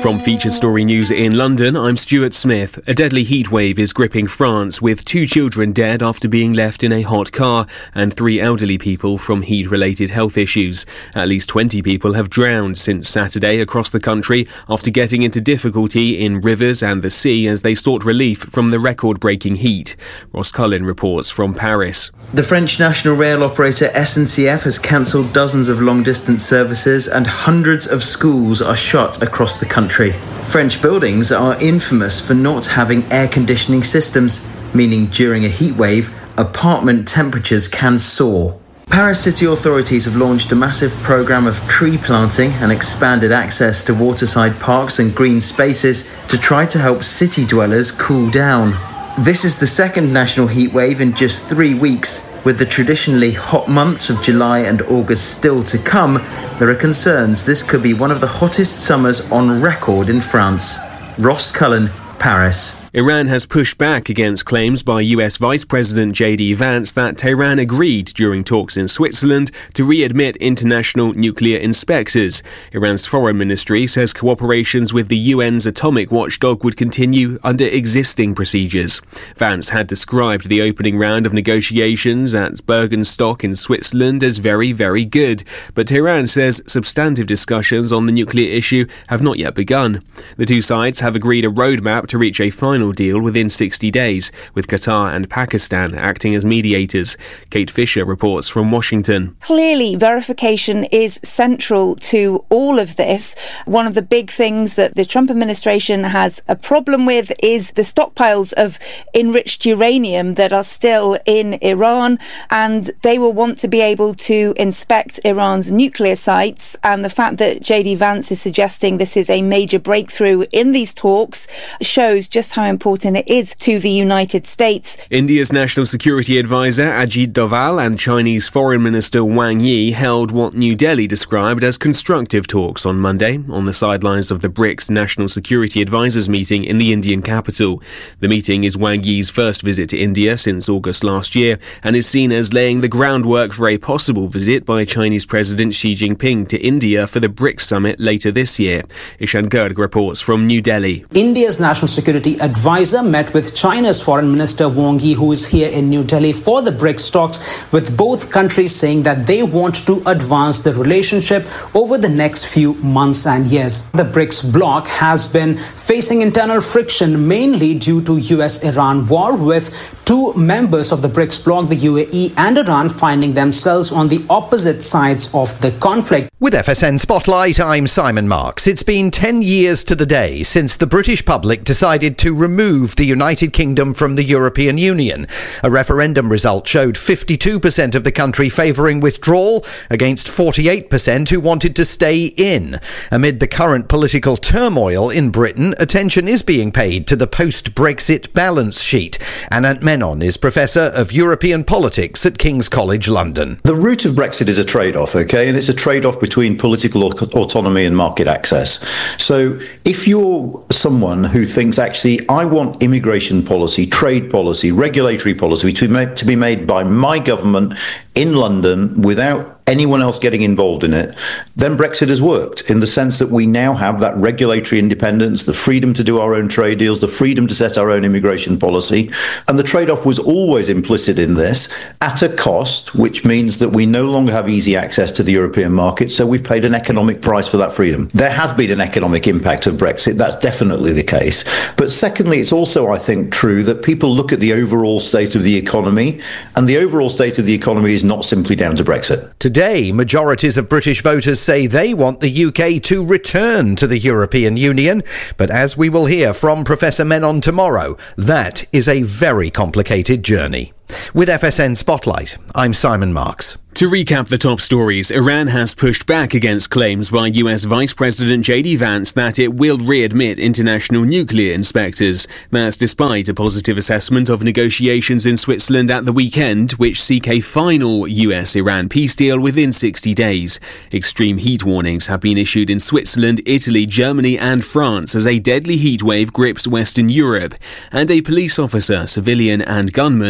From Feature Story News in London, I'm Stuart Smith. A deadly heatwave is gripping France, with 2 children dead after being left in a hot car and 3 elderly people from heat-related health issues. At least 20 people have drowned since Saturday across the country after getting into difficulty in rivers and the sea as they sought relief from the record-breaking heat. Ross Cullen reports from Paris. The French national rail operator SNCF has cancelled dozens of long-distance services and hundreds of schools are shut across the country. French buildings are infamous for not having air conditioning systems, meaning during a heatwave, apartment temperatures can soar. Paris city authorities have launched a massive programme of tree planting and expanded access to waterside parks and green spaces to try to help city dwellers cool down. This is the second national heatwave in just 3 weeks. With the traditionally hot months of July and August still to come, there are concerns this could be one of the hottest summers on record in France. Ross Cullen, Paris. Iran has pushed back against claims by US Vice President JD Vance that Tehran agreed during talks in Switzerland to readmit international nuclear inspectors. Iran's foreign ministry says cooperations with the UN's atomic watchdog would continue under existing procedures. Vance had described the opening round of negotiations at Bergenstock in Switzerland as very, very good, but Tehran says substantive discussions on the nuclear issue have not yet begun. The two sides have agreed a roadmap to reach a final deal within 60 days, with Qatar and Pakistan acting as mediators. Kate Fisher reports from Washington. Clearly, verification is central to all of this. One of the big things that the Trump administration has a problem with is the stockpiles of enriched uranium that are still in Iran, and they will want to be able to inspect Iran's nuclear sites. And the fact that JD Vance is suggesting this is a major breakthrough in these talks shows just how important it is to the United States. India's National Security Advisor Ajit Doval and Chinese Foreign Minister Wang Yi held what New Delhi described as constructive talks on Monday on the sidelines of the BRICS National Security Advisors meeting in the Indian capital. The meeting is Wang Yi's first visit to India since August last year and is seen as laying the groundwork for a possible visit by Chinese President Xi Jinping to India for the BRICS summit later this year. Ishan Garg reports from New Delhi. India's National Security Advisor met with China's Foreign Minister Wang Yi, who is here in New Delhi for the BRICS talks, with both countries saying that they want to advance the relationship over the next few months and years. The BRICS bloc has been facing internal friction, mainly due to US-Iran war, with 2 members of the BRICS bloc, the UAE and Iran, finding themselves on the opposite sides of the conflict. With FSN Spotlight, I'm Simon Marks. It's been 10 years to the day since the British public decided to remove the United Kingdom from the European Union. A referendum result showed 52% of the country favouring withdrawal against 48% who wanted to stay in. Amid the current political turmoil in Britain, attention is being paid to the post-Brexit balance sheet. Anant Menon is Professor of European Politics at King's College London. The root of Brexit is a trade-off, okay? And it's a trade-off between political autonomy and market access. So if you're someone who thinks, actually, I want immigration policy, trade policy, regulatory policy to be made by my government in London without anyone else getting involved in it, then Brexit has worked in the sense that we now have that regulatory independence, the freedom to do our own trade deals, the freedom to set our own immigration policy. And the trade-off was always implicit in this at a cost, which means that we no longer have easy access to the European market. So we've paid an economic price for that freedom. There has been an economic impact of Brexit. That's definitely the case. But secondly, it's also, I think, true that people look at the overall state of the economy, and the overall state of the economy is not simply down to Brexit. Today, majorities of British voters say they want the UK to return to the European Union. But as we will hear from Professor Menon tomorrow, that is a very complicated journey. With FSN Spotlight, I'm Simon Marks. To recap the top stories, Iran has pushed back against claims by US Vice President JD Vance that it will readmit international nuclear inspectors. That's despite a positive assessment of negotiations in Switzerland at the weekend, which seek a final US-Iran peace deal within 60 days. Extreme heat warnings have been issued in Switzerland, Italy, Germany and France as a deadly heat wave grips Western Europe. And a police officer, civilian and gunman have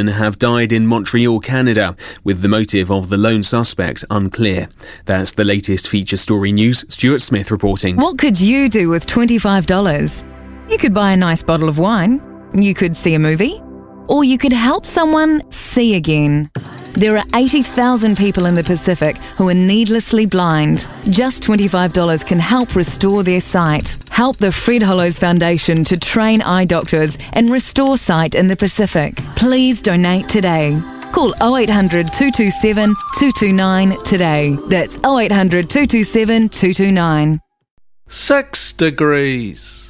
died in Montreal, Canada, with the motive of the lone suspect unclear. That's the latest feature story news. Stuart Smith reporting. What could you do with $25? You could buy a nice bottle of wine. You could see a movie. Or you could help someone see again. There are 80,000 people in the Pacific who are needlessly blind. Just $25 can help restore their sight. Help the Fred Hollows Foundation to train eye doctors and restore sight in the Pacific. Please donate today. Call 0800 227 229 today. That's 0800 227 229. 6 degrees.